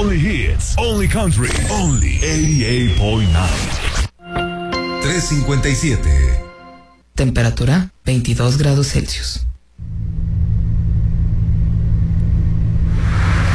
Only hits, only country, only 88.9. 357. Temperatura 22 grados Celsius.